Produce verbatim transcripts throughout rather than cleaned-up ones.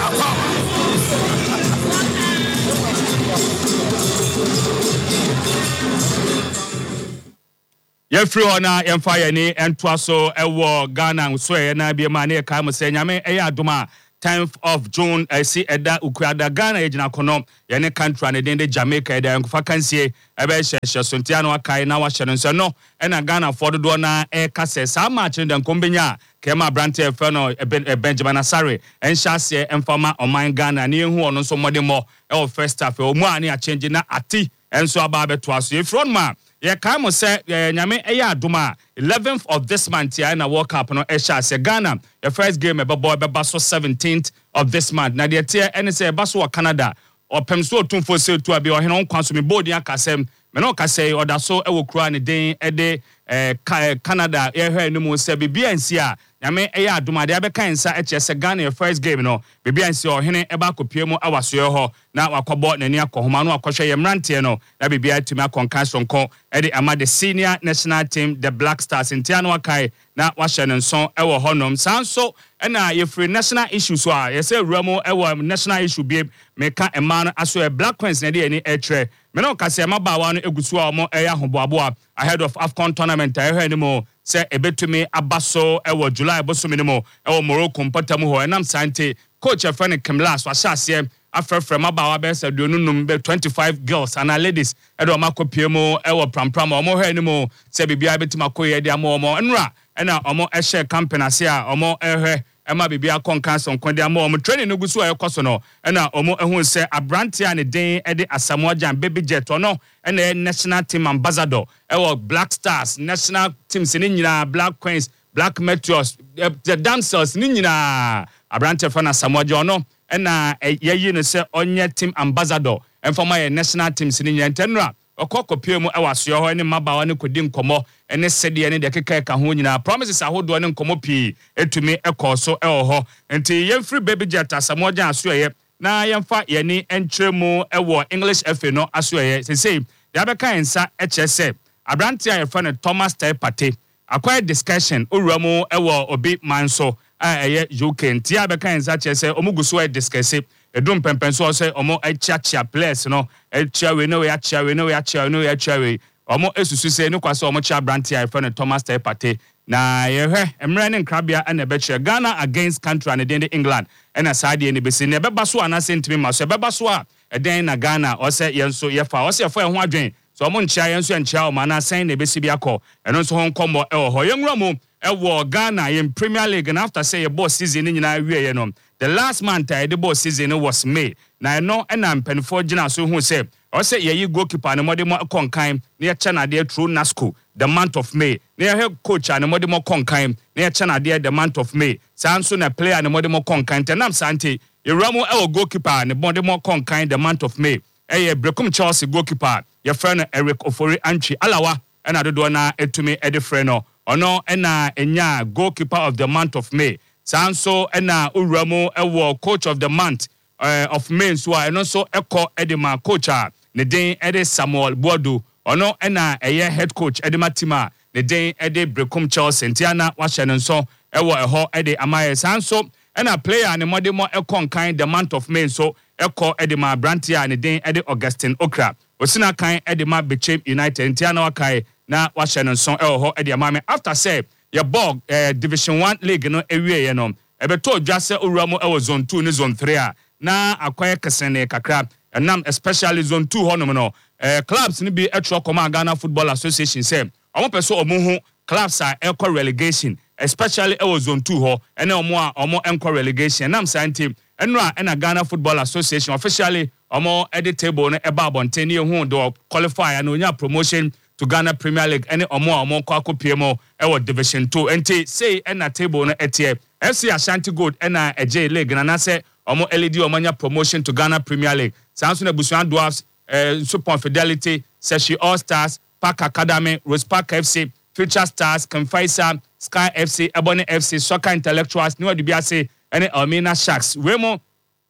Yefri ona yemfa yeni entwaso ewo Ghana so ye na bi ma na ka mo se nyame eya adoma tenth of June I see eda ukuada Ghana ejina kono ye ne country na den Jamaica eda enkofa kansie ebe hye sontia na wakai na wa hye nso no e na Ghana for do na e kase sa match den kombenya kema brante e fe no Benjamin Asare enhyase emfama oman Ghana ne hu ono nso modemo e first half o mu ani a change na ati enso aba beto aso e front man ye kai mo say nyame eya adoma eleventh of this month ya na World Cup no esha se Ghana the first game ebe boy be so seventeenth of this month na de tie ene say eba so Canada or pemso otumfo se tu abi o hene kwanso me bodi akasem me no kase oda so e wo kura ne den e de Canada ye hwe ni mo se bibia nsi a nyame eya adoma de be kan sa eche se Ghana your first game no bibia nsi o hene eba kopie mu awaso ye ho na wakobo nani akohoma no akohwe ye mrante no na bibia tumi akonkan sonko e de ama the senior national team the Black Stars ntia no akai na wahye ne nson e wo honom sanso e na ye free national issue so a ye se ruamo e wo national issue bi meka ema no aso e Black Queens na de ani etre me no kase ma ba wa no egusu a mo e ya hoboabo ahead of AFCON tournament e hwe ni mo se ebetumi abaso e wo July boso minimo e wo Morocco mpatam ho enam sante coach e friend Kimlas wa hyase afrefre ma ba wa be se duonunum be twenty-five girls and ladies e do makopie mu e wo prampram o mo hwe ni mo se bibia betima koye de amo mo enra e na o mo e share campaign ase a o mo e hwe ema bibia konkan son kwande amo o mo training no gusu a ekoso no e na o mo ehun se abrante a ne den e de Asamoah Gyan baby jet ono e na national team ambassador e wo Black Stars national teams ni nyina Black Queens Black Meteors the dancers ni nyina abrante fa na Asamoah Gyan ono e na yeyi no se onye team ambassador enfoma ye national teams ni nyina tenra okokopie mu e waso ho ne mabawa ne kodi nkomo ene sede ne de keka ka ho nyina promises ahodo ne nkomo pi etumi ekoso e ho enti yemfree baby jet Asamoah Gyan aso ye na yemfa ye ni entremu e wo English F A no aso ye sesei ya beka ensa e chese abrante a yefa ne Thomas Tepate acquired discussion owuramu e wo obi manso a eye U K enti ya beka ensa chese omuguso e discuss edum pempenso se omo echiachia players no echia we no we achia we no we achia we no we achia we omo esusu se ne kwase omo chia branti a friend Thomas Tepate na yehwe emre ne nkrabia na beche Ghana against country and den England na saade ne besi ne beba so ana sentimi ma so beba so a eden na Ghana o se yenso yefa o se yefa ho adwen so omo nchia yenso enchia o ma na sen ne besi bia ko eno so ho nkomo e ho yenwura mu e wo Ghana in Premier League and after say your boss season ni nyina wie ye no the last month I the boss season was May na no e na mpanifo gina so hu say o say ye goalkeeper ne modemo konkan na ye chana de true Nasco the month of May na ye coach and modemo konkan na ye chana de the month of May sanso na player ne modemo konkan tenam sante ye ramo e goalkeeper ne modemo konkan the month of May e ye Brekum Chelsea goalkeeper ye friend Eric Ofori Antwi Alawa e na dodo na etumi e de friend no ono e na enya goalkeeper of the month of May sanso e na uramu e wo coach of the month uh, of May so e no so eko edema coach a ne den e de Samuel Boadu ono e na eye head coach edema tima ne den e de Brekum Chelsea ntiana wa hye nso e wo eho e de amaye sanso e na player ne modemo e konkan the month of May so eko edema brantia ne den e de Augustine Okra osina kan edema Bechem United ntiana wa kai na wa hye nso e wo e de amame after say your bog uh, Division one league no ewie ye no ebeto dwase owuramu e wo zone two ni zone three a na akwaye kesene kakra enam especially zone two honom no uh, clubs ni bi etro koma Ghana Football Association say omo peso omo hu clubs are equal relegation especially e wo zone two ho ene omo a omo enko relegation enam sante enra ena Ghana Football Association officially omo edit table no e ba bonten ni hu do qualify na onya promotion to Ghana Premier League any omo omo kwa kopie mo e wo Division two enti say na table no etie F C Ashanti Gold na J League na na say omo L D omanya promotion to Ghana Premier League sanso na Busuan Dwarfs eh, Super Fidelity Seshi All Stars Park Academy Rose Park F C Future Stars Confaisa Sky F C Ebony F C Soccer Intellectuals ni wadi bia say any Almina Sharks wemo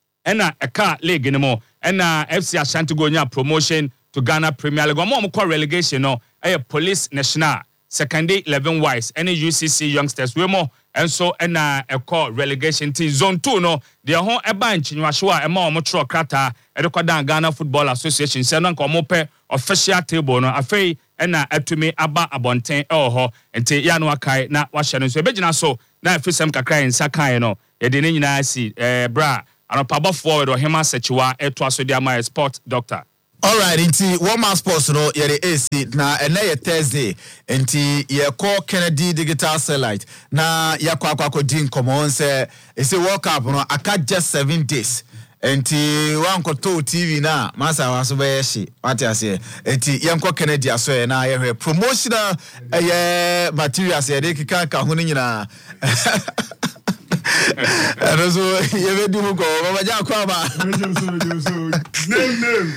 na Eka League ni mo na F C Ashanti Gold nya promotion to Ghana Premier League. Omo omo relegation no eh Police National secondary eleven wise any U C C youngsters we more and so and na a call relegation team zone two no the ho e bench nwahwe a e ma omo tro krata e de kodan Ghana Football Association se no nka omo pe official table no afei and na atumi aba abonten e ho enti ya no akai na wahye no so e begina so na afisem kakra nsa kan no ye de ne nyina si eh bra anopa forward or hema sechiwa e to aso dia my sport doctor. All right, inti one man sports no yere A C na ene ye Thursday inti ye call Kennedy Digital Satellite na ya kwa kwa ko din komo se e se World Cup no aka just seven days inti wan ko to T V na masa waso be yeshi wati ase inti ye nko Kennedy aso ye na ye promotional ye materials ye de kika ka hu ni nyina and so you will do go over Jacoba. Name, name.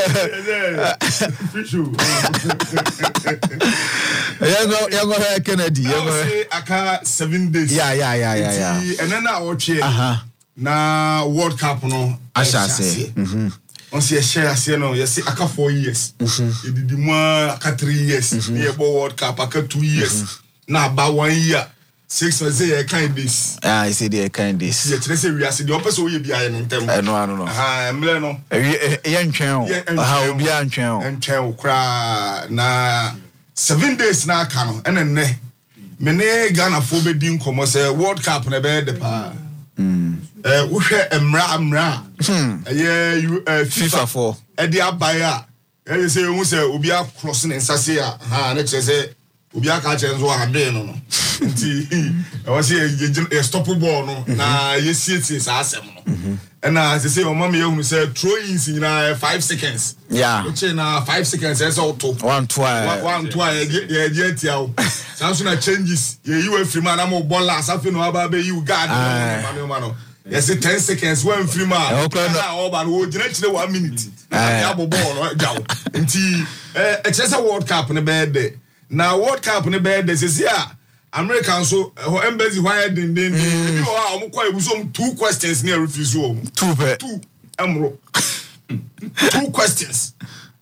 You're Kennedy. You're aka seven days. Yeah, yeah, yeah, yeah, yeah. And then I watch it. Uh-huh. Na World Cup no. I shall say. Mm-hmm. On see a share, say no. You see, aka four years. Mm-hmm. You did more aka three years. Mm-hmm. You about World Cup aka two years. Mm-hmm. Now about one year. Six months say kind this. Ah, I say they kind this. Yeah, today say we are see the opposite way be I in term. I know, I don't know. Ah, emle no. Eh, eh, ntwen. Ah, obi a ntwen. Ntwen kra na seven days na aka no. Ene ne. Me ne Ghana fo be din komo say World Cup na be de pa. Mm. Eh, wo hwe emra emra. Hmm. Eh, you FIFA four. E de abaya. Eh say you say obi a cross ne nsase a. Ha, na say obi aka che nzo ade no no. Nti I was here a stop ball no na yesi eti sa asem no. And na say say o mama ye hu say throw ins in five seconds. Yeah. Which na five seconds is auto. One twice. One twice ye ye tia o. Sanso na changes ye you free man am ball last afi no aba be you guard no man no. Yes ten seconds one free man. Na o ba no gina chire one minute. Ya bo ball no jaw. Nti eh e chese World Cup ne be de. Na World Cup ne be de say a American so her embassy why din din din you are am kwa ebuso two questions near refuse o two pe two amro two questions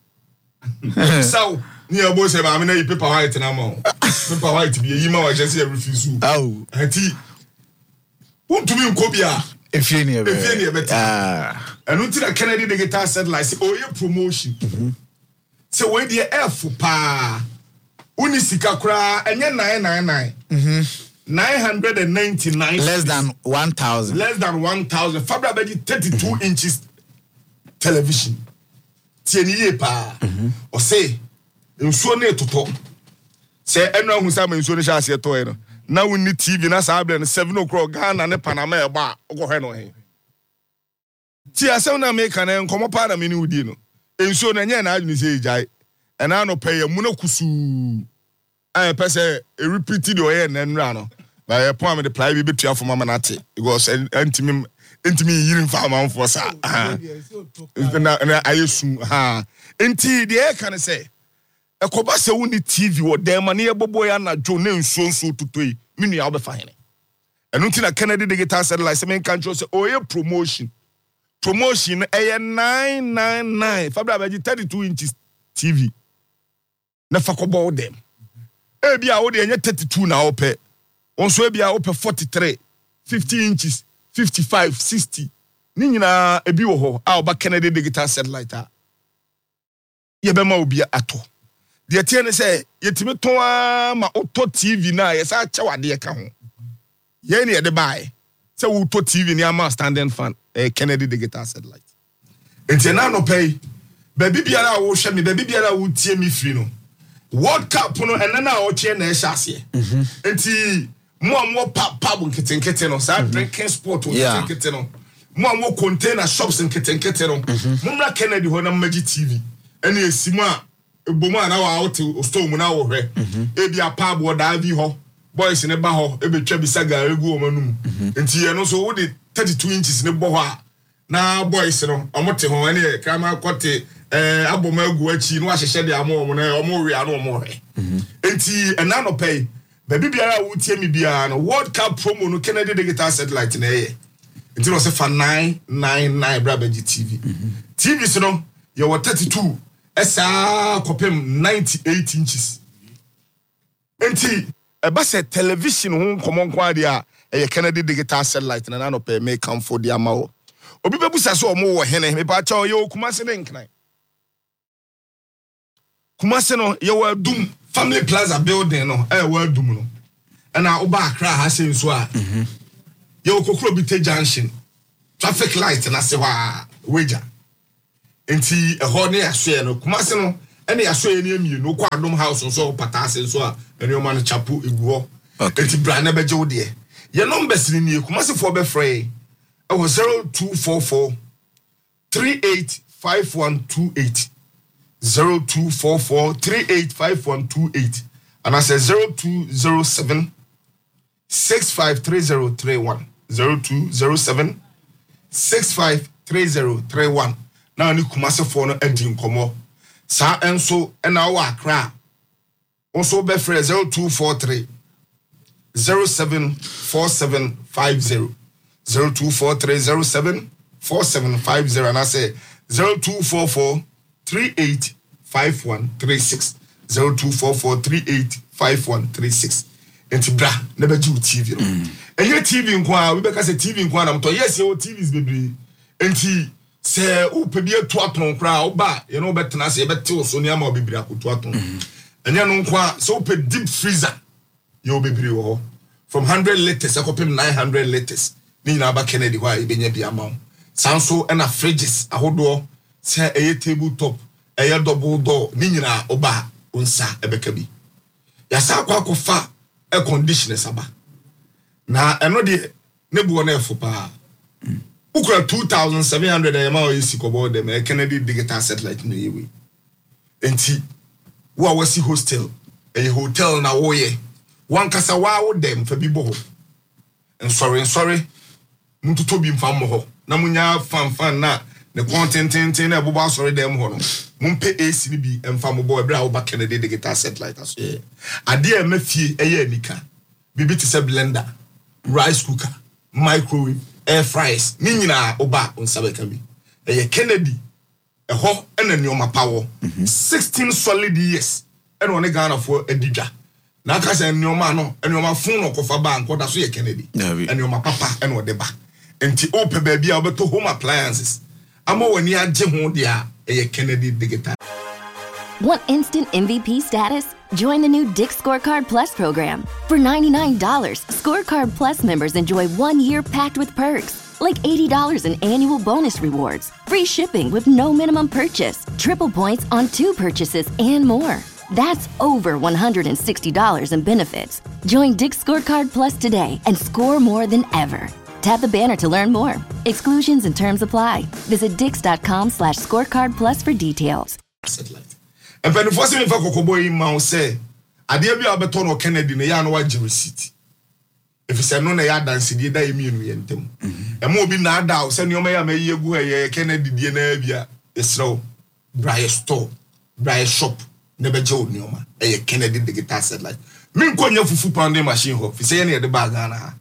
so near boy say ba me na you paper white na ma paper white be yi ma wa just refuse o oh ati won to me nko bia efie ne be efie ne be ah and until the Kennedy Digital Satellite say oh your promotion say we dey F pa Unisika kura enye nine nine nine. Mhm. nine hundred ninety-nine. Less than one thousand. Less than one thousand. Fabra beji thirty-two mm-hmm. inches television. Tieni ye pa. Mhm. O say nsuo na etoto. Say eno hu sa nsuo ne sha se to e no. Na woni T V na sa able seven o'clock Ghana ne Panama e ba ogo he no he. Ti asem na me kan enkomo pa na me ni udi no. Nsuo na nye na adwini se ejai. And I no pay a munakusu. I pay say a repeated way and then run. By a point, the play be between for Mamma Nati. It was an intimate, intimate hearing farm for sa. And I assume, ha. Indeed, the air can say. A cobassa only T V or damn near Boboy and a Joan so so to pay. Mini I'll be fine. And until a Kennedy Digital Satellite, some country say, oh, yeah, promotion. Promotion, a nine nine nine. Fabra thirty-two inches T V. Never about them. Ebia o de thirty-two na ope. Onso ebia ope forty-three, fifty inches, fifty-five, sixty. Ni nyina ebi wo ho a oba Kennedy Digital Satellite a. Ye be ma obi ato. De tie ne say yetimi ton ma auto T V na ye sa che wade ka ho. Ye ne ye de bai. Say wo to T V ni ama standing fan eh, Kennedy Digital Satellite. Enti na no pay. Baby biara wo hwe me baby biara wo tie me free no. World Cup no ene na o che na e hyase. Mhm. Enti mo amwo pap pap nketenkete no sa drinking sport o nketenkete no. Mo amwo container shops nketenkete no. Mo mra Kennedy ho na magi T V. Ene esimu a ebomu ana wa out store mu na wo hwe. E bia pap wo da bi ho. Boys ne ba ho e betwa bisaga egu o manum. Enti ye no so wo de thirty-two inches ne bo ho a na boys no omote ho ene kama kote eh aboma agu achi no ahyehye de amo omo na omo we ano omo he enti ena no pay baby biara wo tie mi biara no World Cup promo no Kennedy Digital Satellite na ye enti no se fa nine nine nine bra baby T V T V so no ye wo thirty-two esa kopem ninety-eight inches enti eba se television ho nkomo nko ade a e Kennedy digital satellite na no pe me come for the amawo obi bebusa so omo wo hene me pa cha o ye Kumasi ne nkran Kumasi no ye wa dum family plaza building no e wa dum no na oba Accra ha se nso a ye okokro bi te junction traffic light na se wa wager enti e ho ne aso no Kumasi no ene aso ye ne emi no kwa Adom house nso patase nso a ene o ma no chapo egu ho enti bra na beje wo de ye numbers ni ni Kumasi for be free it was zero two four four three eight five one two eight zero two four four three eight five one two eight and I said zero two zero seven six five three zero three one zero two zero seven six five three zero three one now ni Kumasi for no edi nkomo sa enso ena wa Accra also be free zero two four three zero seven four seven five zero zero two four three zero seven four seven five zero and I say zero two four four three eight five one three six zero two four four three eight five one three six enti bra na be ju T V no enye T V nko a we be ka say T V nko na mto yes your T Vs bebre enti se u pe bi etu aton kra o ba ye no betena se be te so ni ama o bebre akotu aton enye no nko a so pe deep freezer ye o bebre wo from one hundred liters akopem nine hundred liters ni na ba Kennedy wa ibenya bi amount sanso na fridges ahodo se eye table top eye double door ni nyina oba onsa ebeka bi ya sa kwa kofa air conditioner saba na eno de ne buo na efo pa ukura two thousand seven hundred e ma o yisi kobo de me Kennedy digital satellite no yewe enti wo wasi hostel eye hotel na wo ye wan kasa wa wo dem fa bi bo ho sorry sorry muntu to bi mfa mo ho na munya fan fan na ne content na ebo ba sorry dem ho no mumpe A C ni bi emfa mo bo ebra wo ba Kennedy digital satellite aso ade e mafie eye anika bibi ti se blender rice cooker microwave air fryers ni nyina oba onsabe kan bi eye Kennedy e ho ena ni o mapawo sixteen solid years ena one Ghana for edidwa na aka se nneoma no nneoma fun no kofa ba nko da so ye Kennedy nneoma papa ena o de ba enti ope ba bia obeto home appliances ama wani age ho dia e Kennedy digital. Want instant M V P status? Join the new Dick's Scorecard Plus program. For ninety-nine dollars, Scorecard Plus members enjoy one year packed with perks, like eighty dollars in annual bonus rewards, free shipping with no minimum purchase, triple points on two purchases, and more. That's over one hundred sixty dollars in benefits. Join Dick's Scorecard Plus today and score more than ever. Tap the banner to learn more. Exclusions and terms apply. Visit dix.com slash scorecard plus for details. Satellite. And when the first time Kokoboy Mao say, I dear be Alberton or Kennedy, the Yan White Receipt. If you say no, I dance, the day immune and them. And more be not doubt, send your mayor may you go a Kennedy D N A, a slow, Briar store, Briar shop, never Joe Newman, a Kennedy digital satellite. Min kon your fufu pounding machine hop, if you say any of the bagana.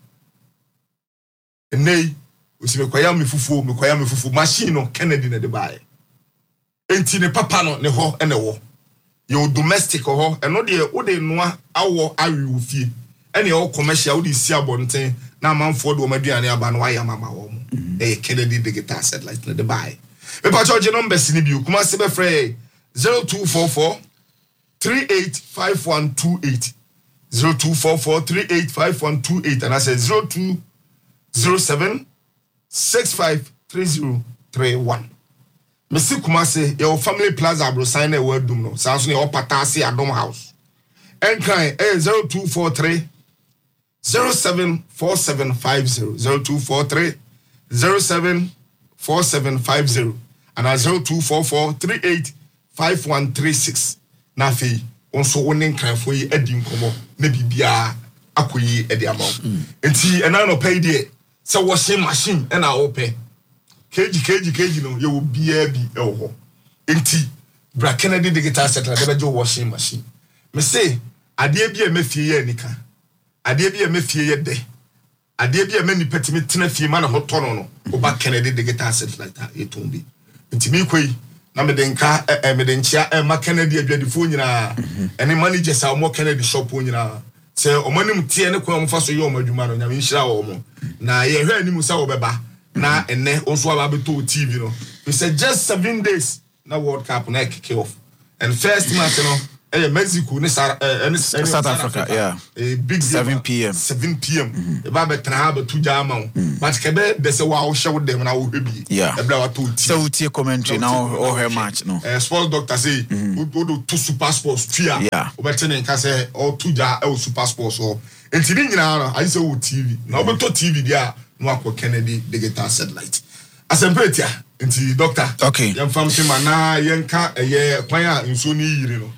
Nay, we see me kwaya me fufu, me kwaya me fufu machine no Kennedy na de bae. Enti ne papa no ne ho ene wo. Yo domestic ho, eno de wo de noa awo awi wo fie. Ene wo commercial wo de si abonten na amanfo de wo maduane aba no aya mama wo mo. Eh Kennedy digital satellite na de bae. Me pa charge numbers ni bi Kumasi be free zero two four four three eight five one two eight zero two four four three eight five one two eight and I said zero two zero seven six five three zero three one. Messi Kumasi, your family plaza bro sign a word dum no. Sounds ni opatasi Adom house. Enkran eh zero two four three zero seven four seven five zero zero two four three zero seven four seven five zero and a zero two four four three eight five one three six. Nafi onso wonen kran fo yi adi nkomo na bibia akoyi edi amount. Enti ena no pay dey say washing machine and I open kg kg kg no you will be a be ho enti bra Kennedy digital satellite be jo washing machine me say ade bi e mafie ye nika ade bi e mafie ye de ade bi e mani petimi tena fie ma na hoto no no oba Kennedy digital satellite e ton bi enti mi koi na me denka e me denchia e ma Kennedy adwadifo nyina ene managers a mo Kennedy shop nyina se omanim tie ne kwa mfa so ye omadwuma no nyame nhira wo mo na ye hwe anim sa wo beba na ene onso aba beto T V no we said just seven days na World Cup na kick off and first match no eh Mexico ne South Africa yeah a big seven p m seven p m e ba betra ha beto jama but kebe de se wa wo hwe dem na wo hwe bi e bla wa to T V so tie commentary now or her match no eh sports doctor say we go to two super sports tria o betre ne nka say o to ja e super sports so enti ni nyina no I say wo T V na o beto T V dia no akọ Kennedy digital satellite asempetia enti doctor okay yam fam se mana yenka eye kwan a nso ni yire no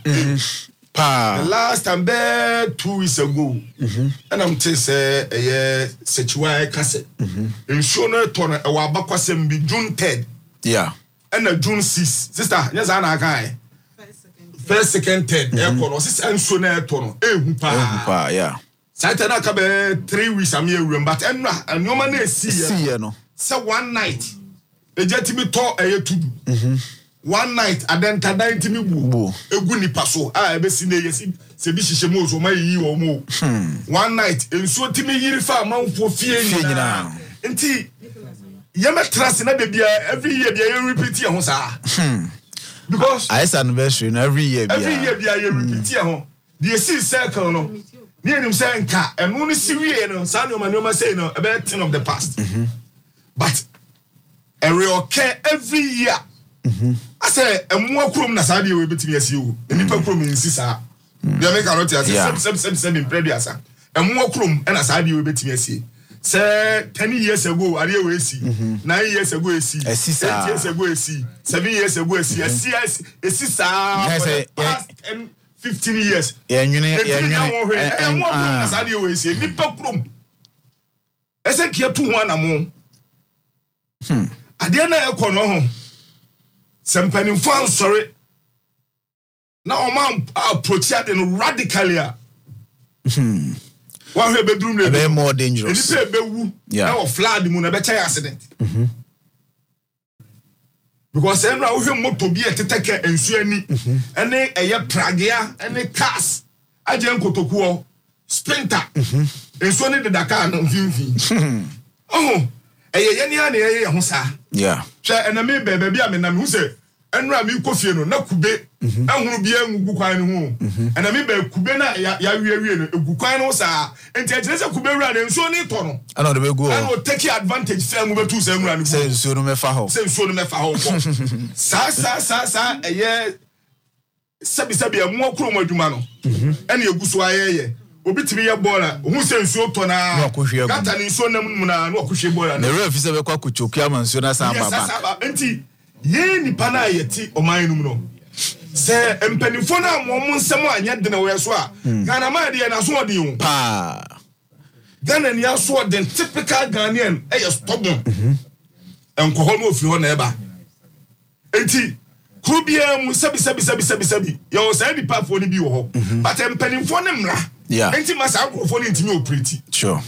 pa the last time be two weeks ago and I'm say say eye sechiwa kase nso no to no e wa bakwasem bi June third yeah and June sixth sister yes ana kan first second third e ko no sister nso na to no e hu pa hu pa yeah Saturday na ka be three weeks am here but enra anyoma na esi ye no say one night ejetimi to eye tudu mhm one night adenta ninety bu egu nipa so a ebe si na yesi se bi hihye mo so ma yi wo mo one night enso timi yiri fa manfo fie nyina nti yema trust na de bia every year bia you repeat your ho sa because it's anniversary every year bia every year bia you repeat your ho the see circle no ni enim say nka enu ni si wie no sa no ma no ma say no about ten of the past mhm but a real care every year mhm I say emu akrom na sa de we betimi asi o nipa krom nsi sa de make cannot say sem sem sem in previous emu akrom na sa de we betimi asi say ten years ago are we asi nine years ago asi eight years ago asi seven years ago asi asi asi sa and fifteen years yeah you know emu akrom na sa de we asi nipa krom ese kia tu ho na mo hmm ade na e kono ho sempani fan sorry na o man approach ade no radically hmm one he bedroom le be more dangerous e be wu na o flood mu na be chai accident mhm because enra wo hwe moto bi eteteke ensu ani ene eye pragea ene cars aje nkotokuo sprinter mhm ensu ni de Dakar no mfimfi oh eye ye ni ana eye ho sa yeah hwe ename bebe bia me na me hu se enra mi kofie no na kube ehunu bia ngugu kwan no hu ename be kube na ya wie wie no egu kwan no sa enti agire se kube wura na nso ni to no ana de be go ana take advantage se mu betu se nwura no se nso no me fa ho se nso no me fa ho sa sa sa sa eye sabi sabi emu okro mu adwuma no ene eguso ayeye obi timi ye bola hu se nsuo to na kata ni nsuo nam mu na na okohwe bola na refa se be kwa kuchokia ma nsuo na sa baba enti ye ni pana yeti oman num no se empanifo na mo mo nsem anya de na we so a Ghana ma de na so de hu pa Ghana ni aso de typical Ghanaian e ye stubborn enko ho no ofiri ho na eba enti kubia mu sabi sabi sabi sabi sabi yo say di pa fo ni bi wo ho but empanifo ne mra yeah enti masa akrofo ni ntimi operate sure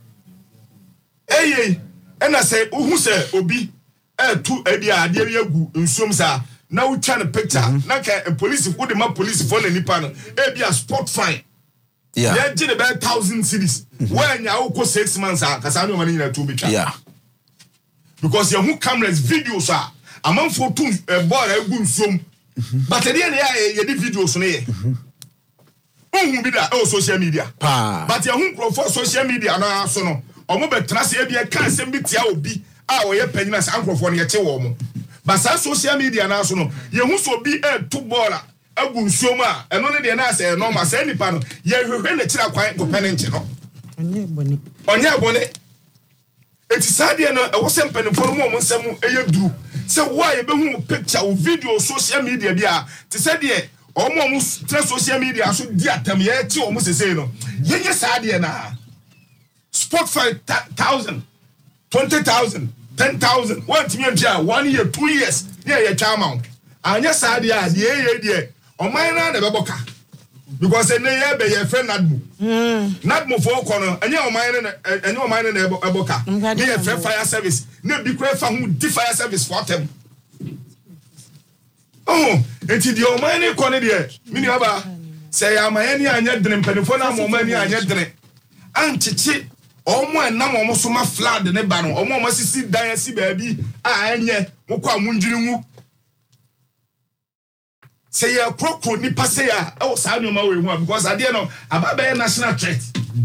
eye ena say uhu say obi e tu edi ade bi agu nsuom sa na wo twa na picture na ka police wo de ma police for na nipa no e bi a sport fine yeah yeah gine be one thousand cities when ya wo ko six months a kasa no mani na tu bi twa yeah because you who cameras videos a amanfo tu ball agu nsuom but e dey na ya di videos no ye uhu bi da e social media pa but you who for social media na so no omo be trase e bi e kan sem bi tia obi a wo ye panyina sa ankrofo no ye che wo mo but sa social media na so no ye hu so bi e tu ball agu nsuom a eno ne de na say normal say nipa no ye hwehwe na kira kwan ko pen nche no onye boni onye boni eti sadie no e wo sem penifo no mo nsem e ye duru say why ye be hu picture o video social media bia ti sadie omo mo tra social media so di atam ye ti omo sesei no ye ye sadie na sport five thousand twenty thousand ten thousand one to me one year two years yeah yeah chairman anya sadie a ye ye de oman na na beboka because ene ye be ye friend nadmu mm nadmu for kono anya oman na anya oman na eboka ne ye fire service ne bi kura fa hu di fire service for them oh enti di o man ni ko ne de mini aba say amayani anya dene mpanifo na mo mani anya dene anchichi omo enam omo so ma flood ne ba no omo omo sisi dan asi baabi a anye mo kwa munjiri ngu say ya krokro ni pase ya e o sa nyoma we hu because ade no ababe national threat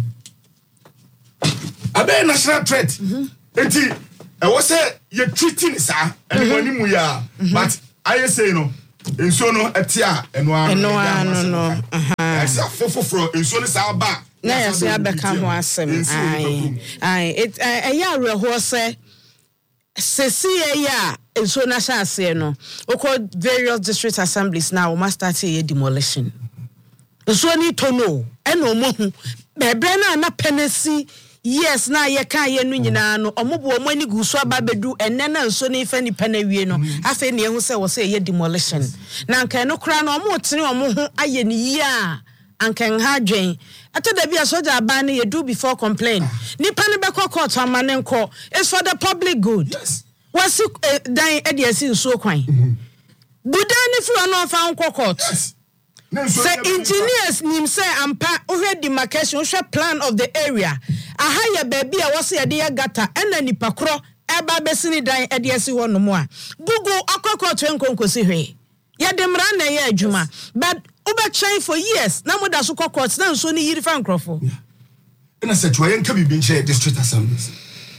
ababe national threat enti e wo say ye treating sa ene wani mu ya but I say no enso no etia eno ano eno ano no aha esa fofoforo enso no sa ba na ya so abeka ho asem ai ai it eya reho se sesi eya enso na sha ase no oko various district assemblies now we must start a demolition enso ni tono eno mo hu bebre na na penesi yes na ye kan ye no nyina no omobo omo ani guso ababedu enne na nso ne fa nipa na wie no afa ne ehu se wo se ye demolition na nka no kra no omo tene omo ho aye ne yi a anka ha dwen atada bia soja aba ne ye do before complain nipa ne be court amane nko is for the public good yes wasi dan e de asi nso kwan budan ne fro no fa nko court say engineers nim say ampa ohwe demarcation ohwe plan of the area aha ya baby a wose ye de gata ena nipa kro eba besini dan e de asi ho no mo a bugu akoko twenkonkosi hwe ye de mra na ye adwuma but oba chain for years na mo da so court na nso ni yiri fa nkrofo ena se twa nka bibi nche district assemblies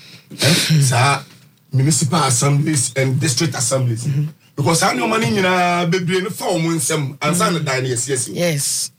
sa municipal assemblies and district assemblies mm-hmm. because I know money nyina bebre no fa omo nsem ansa na dan yes yes yes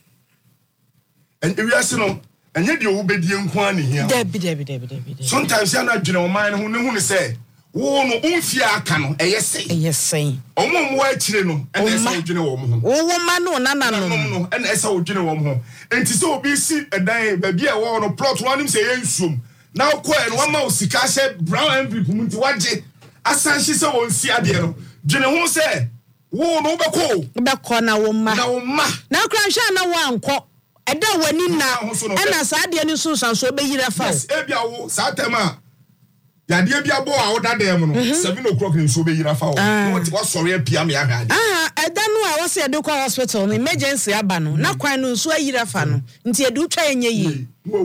and we are saying enye de wo bedie nko ani hia debi debi debi debi sometimes ya na dwene o man ho ne hu ne say wo no umfi aka no eye sei eye sei omo mo wa chire no ena esa dwene wo mo ho wo ma no na na no no ena esa dwene wo mo ho enti so obi si edan baby e wo no plot one him say ye nsuom na ko e no wa ma osika hye brown envelope mu nti waje asan hye se won si ade no dwene ho say wo no beko beko na wo ma na wo ma na kra hye na wo anko eda wani na ena sa ade ni so san so be yira fa yes e bia wo sa tema ya de bia bo a wo da dem no seven o'clock ni so be yira fa wo no ti wa sori apia me ahwa ade ah eda no a wo se de ko hospital no emergency aba no na kwan no so ayira fa no nti e de utwa enye yi wo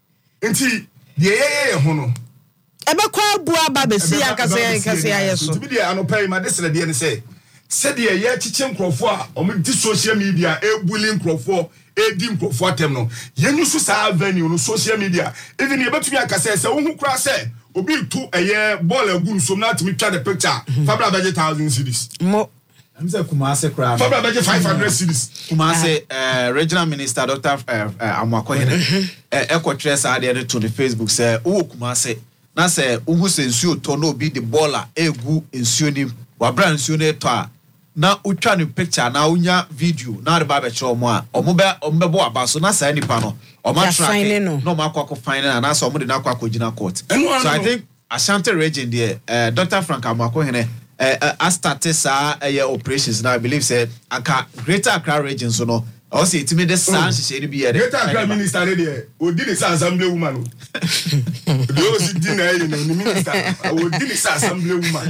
nti de ye ye ho no ebe kwa abu aba be si akase akase ayeso ti bi de anopai ma de sele de ne say se de ye chiche nkrofo a o me di social media e bullying nkrofo edi nkrofo atem no ye nyu so sa avenue no social media even ye betumi akase se wo hu kra se obi tu eye ball agu nsom na timi twa the picture fabra budget one thousand cedis mo I'm say Kumase kra fabra budget five hundred cedis Kumase uh, regional minister Doctor uh, uh, Amwako Hene e ko tre sa de to the Facebook say wo Kumase na say uhu se nsuo to no bi the baller egu nsuo ni wa bra nsuo ne to a na utwa ni picture na unya video na de ba be kire omo a omo be omo be bo aba so na sa nipa no omo track no ma akwa ko final na so omo de na akwa ko gina court so I think Ashanti region there uh, Doctor Frank Amwako Hene uh, uh, started sa uh, operations now I believe said aka Greater Accra region so no o say it me the sound she say be here Greater Accra minister there o di the assembly woman the o si di na you know the minister o di the assembly woman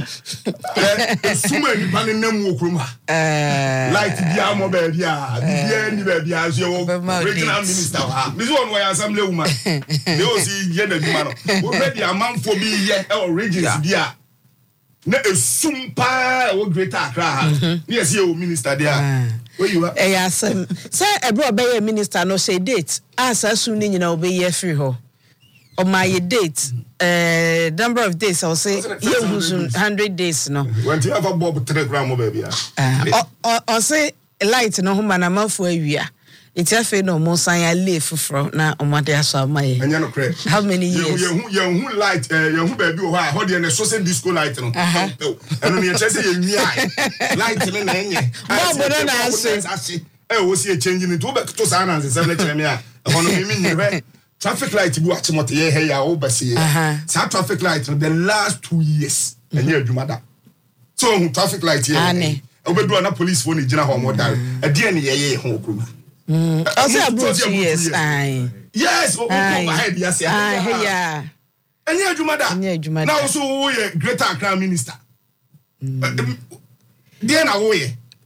eh suma ni pan nem wo krom ha light bia mo ba bia bia ni ba bia so wo regional minister ha me so on wa assembly woman the o si ye na duma no o ready amanfo bi ye e regions dia na esumpa wo Greater Accra ha ni ese o minister there where you are eh yasem say ebro be minister no say date as asu ni nyina obe ye free ho o my date eh number of days I say ye one hundred days no when you have a bob telegram mo baby ah o say light no ho mana manfo awia it afi no mo san ya leaf from na omade aso amaye enya no cre how many years ye hu ye hu light eh ye hu baby o ha ho de na so say disco light no eno ne che say ye nwi ai light ne na enye bobo na ase eh wo si e change ni to be to sa na nse na kire me a ho no me mi nyi traffic light bu achimote ye he ya o basi sa traffic light the last two years enye adwuma da so hu traffic light ye obedu na police phone e gina ho mo da e de ne ye ye ho okuma Mm. I say abroad yes. Aye. Yes, o go ahead yes. Ah, yeah. Anya adwumada. Anya adwumada. Now so wo ye Greater Accra minister. Dey na wo ye.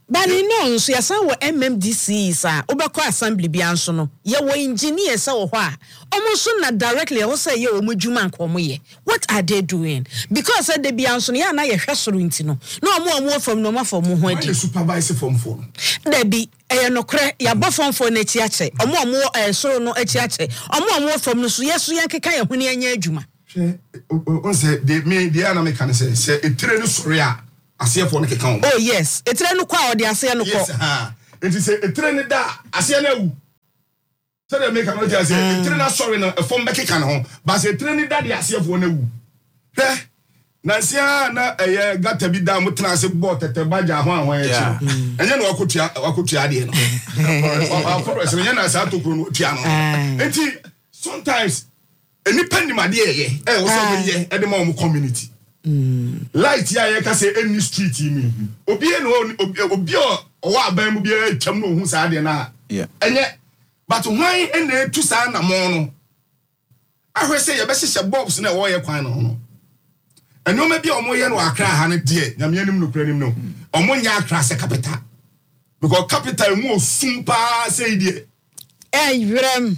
Bani no so yasan wo M M D C sa obekọ assembly bia nso no ye wo engineers wo ho a omo so na directly wo say ye omo dwuma nko mo ye. What are they doing? Because they bia nso no ya na ye hwesoro nti no na omo omo from no ma from ho adi supervise from phone da bi eh no kre ya bo from phone na ti ache omo omo eh soro no achi ache omo omo from no so yeso yan keka ye ho ne anya adwuma on say they me they na me kan say say etire no soro a asefo no keka oh yes etire no kwa odi ase no ko yes ha enti say etire ne da ase na wu say they make am no say etire na sorry na efom be keka no but say etire ne da de asefo na wu hwe na sia na eye gata bi da mo tena ase bo tete baja ho ahon ya chi enye no wakotua wakotua de no for us enye na sa to kro no tia no enti sometimes any penimade ye eh wo say ye e de ma mo community Mm. Light ya ye ka say any street mi. Obi e no obi o wa aban mu bi e twam no hu sa de na. Yeah. Enye but why e na tu sa na mo no. Ahwe say ye be hye bulbs na wo ye kwan no no. Eno ma bi o mo ye no akra ha ne de nyame anim no kra nim no. O mo nya akra se capital. Because capital mu osum pa say de. Eh yurem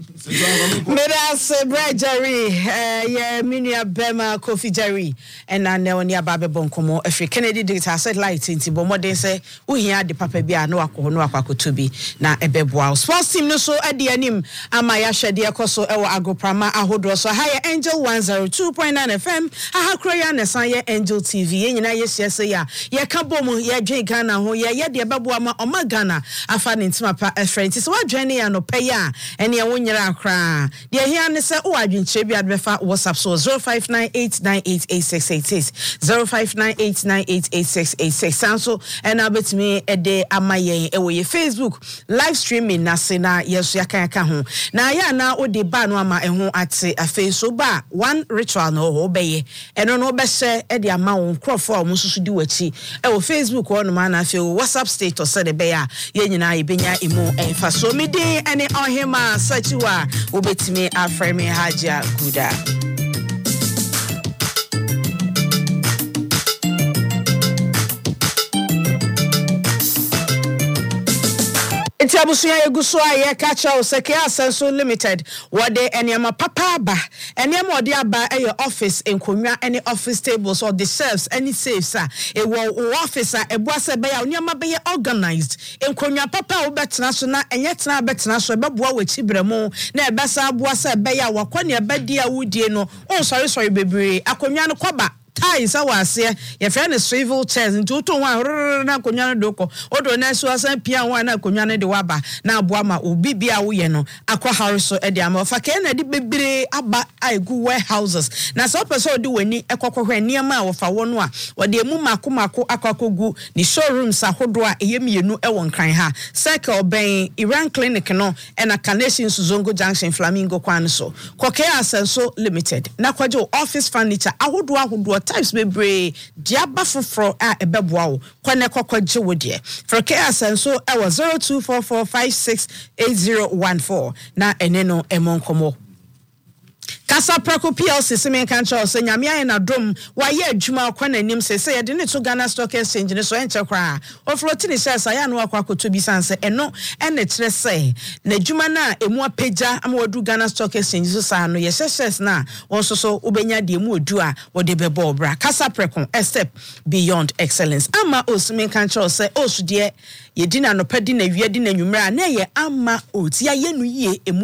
Midas Brajari, eh, yeah, Minia Bema, Kofi Jerry, and I know near Babe Boncomo, if you Kennedy did a satellite into Bomode say, we hear the Papa Bia, no Ako, no Ako to be, na a bebwa. Sports team no so at the anim, Amayasha Diacoso, Ewa Agoprama, Ahodro, so higher Angel one oh two point nine F M, Aha Kroyan, and Sanya Angel T V, and yes, yes, yeah, yeah, Kabomo, yeah, J Ghana, who, yeah, yeah, the Babuama, Oma Ghana, I found in Smapa, friends, it's what Jenny and Opaya, and yeah, when you're Kra. Dear here and say, oh, I've been chebi adbefa WhatsApp so zero five nine eight nine eight eight six eight six zero five nine eight nine eight eight six eight six. Sanso and I bet me a day amaye ewe Facebook live streaming na se na yesu yaka yaka ho. Na ya na o de ba no ama eho ate afi so ba one ritual no ho beye. Eno no be se e de ama won crofo a mo susu di wachi. E wo Facebook wo no ma na afi WhatsApp status se de be ya ye nyina e benya imo enfa so me din ene ohema sachiwa Ubetime Afremi Haja Kuda. Enti abusuya yeguso aye catch o seke asenso limited wode eniama papa ba eniama ode aba e office enkonwa any office tables or the shelves any safes a e wo office a ebuase be ya oniama be organized enkonwa papa wo betena so na enye tena betena so beboa wachi bremu na ebesa abuase be ya wakwane ebedi a wudie no on sorry sorry bebre akonwa no kwaba ties awase ye friend is swivel chairs nti to one na konwa no doko odo na so asan pia one na konwa no de waba na aboa ma obi bia wo ye no akwa hariso e de ama fa ke na de bebre aba aigu warehouses na so person de wani ekokwohwe niam a wo fa wo no a wo de emu mako mako akwakogu ni showrooms ahodo a eyemienu e won kan ha circle ben Iran clinic no e na Carnation Zongo Junction Flamingo kwan so koke asenso limited na kwaje office furniture ahodo ahodo types bebre diaba foforo a ebeboa wo kwane kokwaje wo de for care asenso e was zero two four four five six eight zero one four na eneno emonkomo Kasa Prako P L C Simen Kancho se nyame aye na dom wa ye adwuma akwa nanim se se ye de ne to Ghana Stock Exchange ne so enche kra o float ni shares aya no akwa akoto bi sanse eno ene kire se na adwuma na emu apagya ama wadu Ghana Stock Exchange so sa no ye shares na won so so obenya de emu odu a wode bebo bra Kasa Prako a step beyond excellence ama o Simen Kancho se o so de ye dina no padi na wie di na nwumra na ye ama o ti aye no yie emu